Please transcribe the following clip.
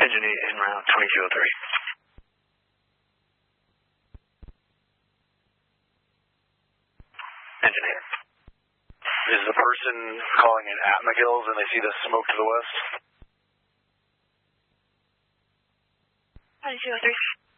Engine 8 en route, 2203. Engine 8. Is the person calling it at McGill's and they see the smoke to the west? 2203.